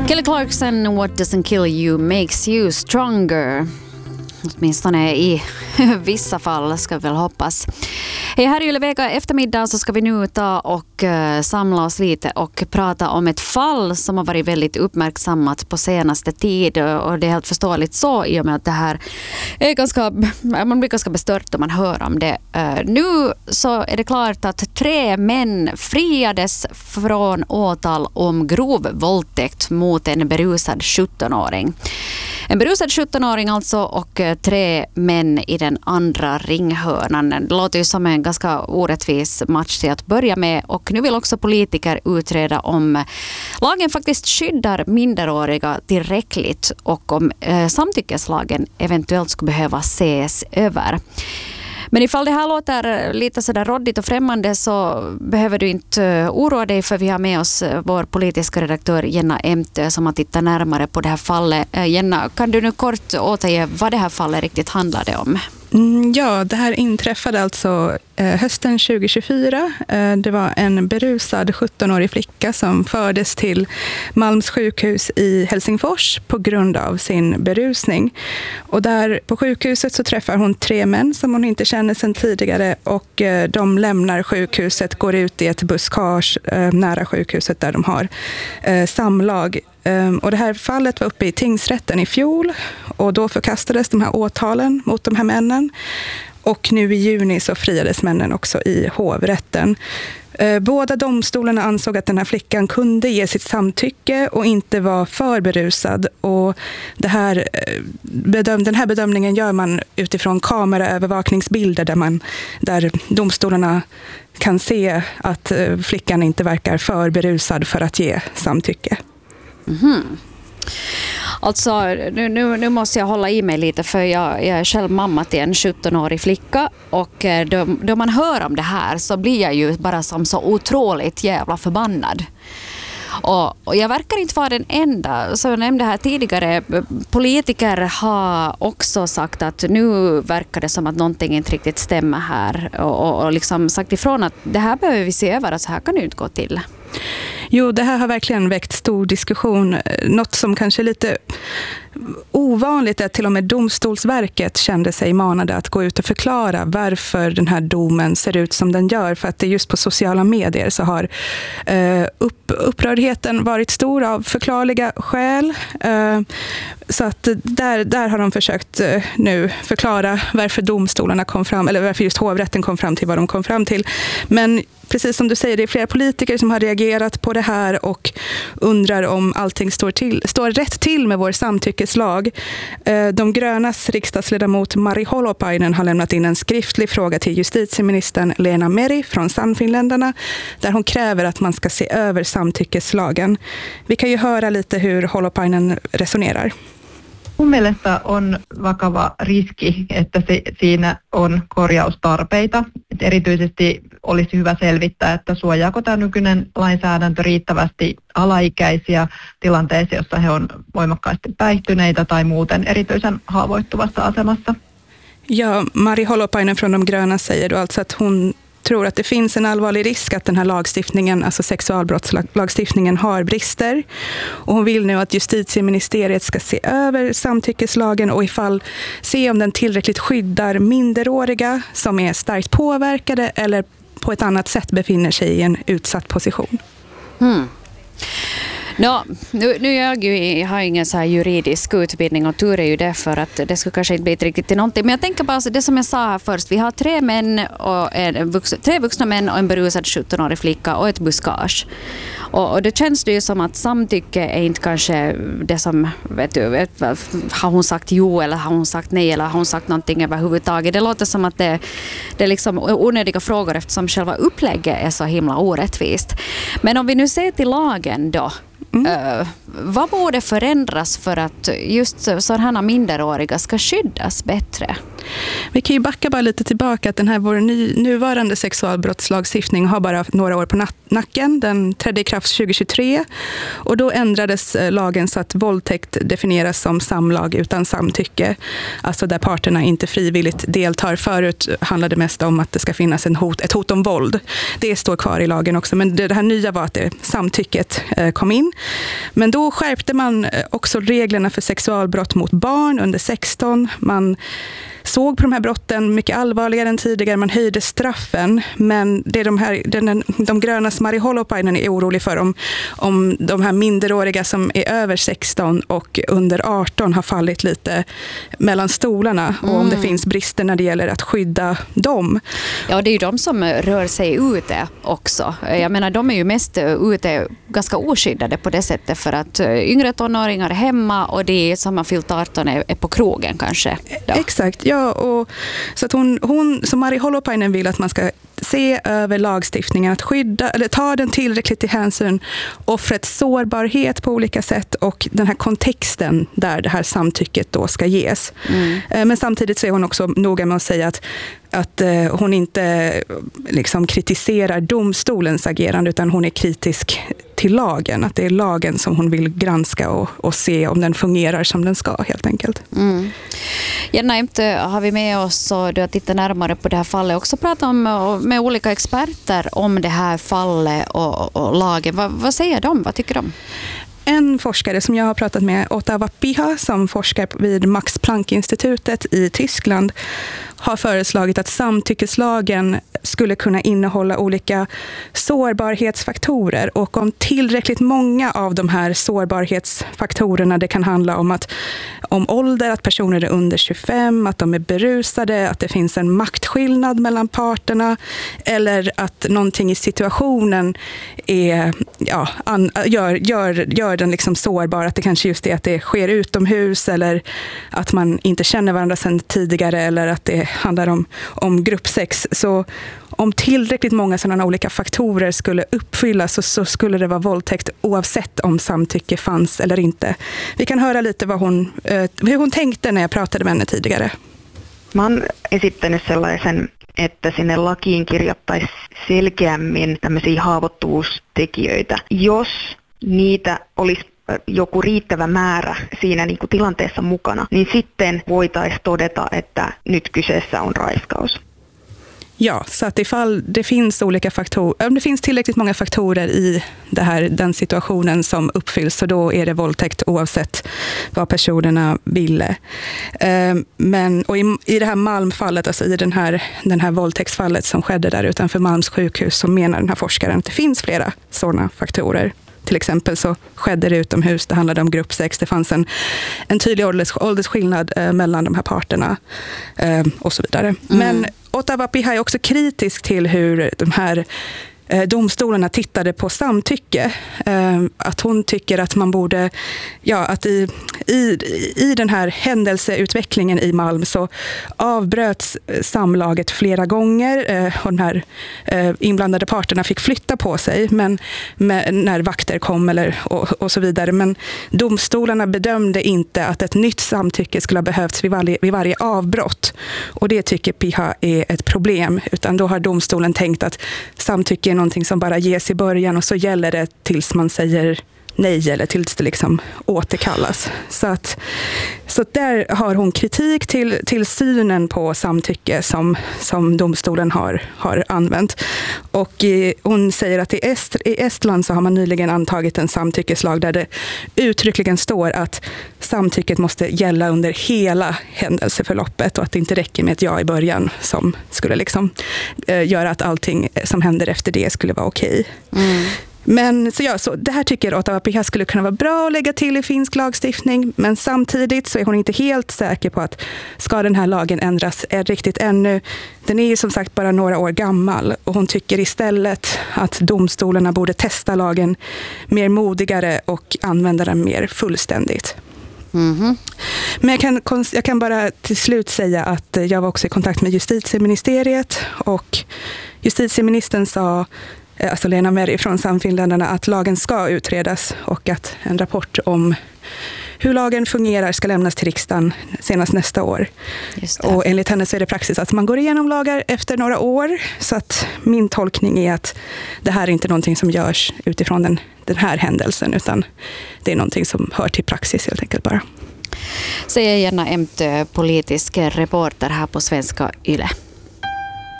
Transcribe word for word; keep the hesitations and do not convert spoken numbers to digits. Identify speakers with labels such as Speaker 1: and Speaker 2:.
Speaker 1: Kelly Clarkson, What doesn't kill you makes you stronger. Åtminstone i vissa fall ska vi väl hoppas. Hej, här i Ylevega eftermiddag så ska vi nu ta och uh, samla oss lite och prata om ett fall som har varit väldigt uppmärksammat på senaste tid, och det är helt förståeligt så i och med att det här är ganska, man blir ganska bestört om man hör om det. Uh, nu så är det klart att tre män friades från åtal om grov våldtäkt mot en berusad sjuttonåring. En berusad sjuttonåring alltså, och tre män i den andra ringhörnan. Det låter ju som en ganska orättvis match till att börja med, och nu vill också politiker utreda om lagen faktiskt skyddar minderåriga tillräckligt och om eh, samtyckeslagen eventuellt skulle behöva ses över. Men ifall det här låter lite sådär råddigt och främmande så behöver du inte oroa dig, för vi har med oss vår politiska redaktör Jenna Emtö som har tittat närmare på det här fallet. Jenna, kan du nu kort återge vad det här fallet riktigt handlade om?
Speaker 2: Mm, ja, det här inträffade alltså eh, hösten tjugo tjugofyra. Eh, det var en berusad sjuttonårig flicka som fördes till Malms sjukhus i Helsingfors på grund av sin berusning. Och där på sjukhuset så träffar hon tre män som hon inte känner sedan tidigare, och eh, de lämnar sjukhuset, går ut i ett buskage eh, nära sjukhuset där de har eh, samlag. Um, och det här fallet var uppe i tingsrätten i fjol, och då förkastades de här åtalen mot de här männen. Och nu i juni så friades männen också i hovrätten. Uh, båda domstolarna ansåg att den här flickan kunde ge sitt samtycke och inte var för berusad. Och det här, uh, bedöm- den här bedömningen gör man utifrån kameraövervakningsbilder där, man, där domstolarna kan se att uh, flickan inte verkar för berusad för att ge samtycke.
Speaker 1: Mm-hmm. Alltså nu, nu, nu måste jag hålla i mig lite, för jag, jag är själv mamma till en sjuttonårig flicka, och då, då man hör om det här så blir jag ju bara som så otroligt jävla förbannad. Och, och jag verkar inte vara den enda. Så jag nämnde här tidigare, politiker har också sagt att nu verkar det som att någonting inte riktigt stämmer här, och, och, och liksom sagt ifrån att det här behöver vi se över, att så här kan det inte gå till.
Speaker 2: Jo, det här har verkligen väckt stor diskussion. Något som kanske är lite ovanligt är att till och med Domstolsverket kände sig manade att gå ut och förklara varför den här domen ser ut som den gör. För att det just på sociala medier så har eh, upp, upprördheten varit stor av förklarliga skäl. Eh, så att där, där har de försökt eh, nu förklara varför domstolarna kom fram, eller varför just hovrätten kom fram till vad de kom fram till. Men precis som du säger, det är flera politiker som har reagerat på det här och undrar om allting står, till, står rätt till med vår samtyckeslag. De grönas riksdagsledamot Mari Holopainen har lämnat in en skriftlig fråga till justitieministern Leena Meri från Sannfinländarna, där hon kräver att man ska se över samtyckeslagen. Vi kan ju höra lite hur Holopainen resonerar.
Speaker 3: Mun mielestä on vakava riski, että se, siinä on korjaustarpeita. Et erityisesti olisi hyvä selvittää, että suojaako tämä nykyinen lainsäädäntö riittävästi alaikäisiä tilanteissa, jossa he on voimakkaasti päihtyneitä tai muuten erityisen haavoittuvassa asemassa.
Speaker 2: Ja, Mari Holopainen från De gröna säger då alltså att hon tror att det finns en allvarlig risk att den här lagstiftningen, alltså sexualbrottslagstiftningen, har brister. Och hon vill nu att justitieministeriet ska se över samtyckeslagen och ifall se om den tillräckligt skyddar minderåriga som är starkt påverkade eller på ett annat sätt befinner sig i en utsatt position.
Speaker 1: Hmm. No, nu, nu jag, ju, jag har ingen så här juridisk utbildning, och tur är ju det, för att det skulle kanske inte bli riktigt till någonting. Men jag tänker bara det som jag sa här först. Vi har tre män och en vux, tre vuxna män och en berusad sjuttonårig flicka och ett buskage. Och, och det känns det ju som att samtycke är inte kanske det som, vet du, vet, har hon sagt jo eller har hon sagt nej eller har hon sagt någonting överhuvudtaget. Det låter som att det, det är liksom onödiga frågor, eftersom själva upplägget är så himla orättvist. Men om vi nu ser till lagen då, Mm. Uh, vad borde förändras för att just sådana här minderåriga ska skyddas bättre?
Speaker 2: Vi kan ju backa bara lite tillbaka att den här vår ny, nuvarande sexualbrottslagstiftning har bara några år på nacken. Den trädde i kraft tjugohundratjugotre och då ändrades lagen så att våldtäkt definieras som samlag utan samtycke. Alltså där parterna inte frivilligt deltar. Förut handlade det mest om att det ska finnas en hot, ett hot om våld. Det står kvar i lagen också, men det här nya var att det, samtycket kom in. Men då skärpte man också reglerna för sexualbrott mot barn under sexton. Man såg på de här brotten mycket allvarligare än tidigare. Man höjde straffen, men det är de här den, de gröna som Mari Holopainen är orolig för om, om de här minderåriga som är över sexton och under arton har fallit lite mellan stolarna och mm. om det finns brister när det gäller att skydda dem.
Speaker 1: Ja, det är ju de som rör sig ute också. Jag menar, de är ju mest ute ganska oskyddade på det sättet för att yngre tonåringar är hemma och det är som man fyllt arton är, är på krogen kanske. Då.
Speaker 2: Exakt, ja. Och, så att hon, hon, som Mari Holopainen vill att man ska se över lagstiftningen, att skydda eller ta den tillräckligt i hänsyn offrets sårbarhet på olika sätt och den här kontexten där det här samtycket då ska ges. Mm. Men samtidigt så är hon också noga med att säga att att hon inte liksom kritiserar domstolens agerande utan hon är kritisk till lagen. Att det är lagen som hon vill granska och, och se om den fungerar som den ska helt enkelt.
Speaker 1: Mm. Jenna Imtö har vi med oss och du har tittat närmare på det här fallet. Också pratat om, med olika experter om det här fallet och, och lagen. Va, vad säger de? Vad tycker de?
Speaker 2: En forskare som jag har pratat med, Otava Piha, som forskar vid Max Planck-institutet i Tyskland, har föreslagit att samtyckeslagen skulle kunna innehålla olika sårbarhetsfaktorer och om tillräckligt många av de här sårbarhetsfaktorerna, det kan handla om att om ålder, att personer är under tjugofem, att de är berusade, att det finns en maktskillnad mellan parterna eller att någonting i situationen är, ja, an, gör, gör, gör den liksom sårbar, att det kanske just är att det sker utomhus eller att man inte känner varandra sedan tidigare eller att det handlar om, om gruppsex. Så om tillräckligt många sådana olika faktorer skulle uppfyllas så, så skulle det vara våldtäkt oavsett om samtycke fanns eller inte. Vi kan höra lite vad hon, eh, hur hon tänkte när jag pratade med henne tidigare.
Speaker 4: Mä oon esittänyt sellaisen, että sinne lakiin kirjattaisiin selkeämmin tämmöisiä haavoittuvuustekijöitä. Jos niitä olisi joku riittävä määrä siinä niin kuin tilanteessa mukana, niin sitten voitaisiin todeta, että nyt kyseessä on raiskaus.
Speaker 2: Ja, så att ifall det finns olika faktorer, om det finns tillräckligt många faktorer i det här, den situationen som uppfylls, så då är det våldtäkt oavsett vad personerna ville. Men och i, i det här Malmfallet, alltså i den här, den här våldtäktsfallet som skedde där utanför Malms sjukhus, så menar den här forskaren att det finns flera sådana faktorer. Till exempel så skedde det utomhus, det handlade om gruppsex, det fanns en, en tydlig ålders, åldersskillnad eh, mellan de här parterna eh, och så vidare. Mm. Men Otava Piha är också kritisk till hur de här eh, domstolarna tittade på samtycke. Eh, att hon tycker att man borde, ja, att i, i, i den här händelseutvecklingen i Malm så avbröts samlaget flera gånger eh, och de här eh, inblandade parterna fick flytta på sig men med, när vakter kom eller, och, och så vidare. Men domstolarna bedömde inte att ett nytt samtycke skulle ha behövts vid varje, vid varje avbrott. Och det tycker Piha är ett problem. Utan då har domstolen tänkt att samtycke är någonting som bara ges i början och så gäller det tills man säger nej eller tills det liksom återkallas. Så att så där har hon kritik till, till synen på samtycke som, som domstolen har, har använt. Och eh, hon säger att i, Est, i Estland så har man nyligen antagit en samtyckeslag där det uttryckligen står att samtycket måste gälla under hela händelseförloppet och att det inte räcker med ett ja i början som skulle liksom eh, göra att allting som händer efter det skulle vara okej. Mm. Men så ja, så det här tycker Otava Piha skulle kunna vara bra att lägga till i finsk lagstiftning, men samtidigt så är hon inte helt säker på att ska den här lagen ändras är riktigt ännu. Den är ju som sagt bara några år gammal och hon tycker istället att domstolarna borde testa lagen mer modigare och använda den mer fullständigt. Mm-hmm. Men jag kan, jag kan bara till slut säga att jag var också i kontakt med justitieministeriet och justitieministern sa, alltså Lena Meri från Samfinländarna, att lagen ska utredas och att en rapport om hur lagen fungerar ska lämnas till riksdagen senast nästa år.
Speaker 1: Just det.
Speaker 2: Och enligt henne så är det praxis att man går igenom lagar efter några år. Så att min tolkning är att det här är inte någonting som görs utifrån den, den här händelsen, utan det är någonting som hör till praxis helt enkelt bara.
Speaker 1: Säger Jenna Emtö, politisk reporter här på Svenska Yle.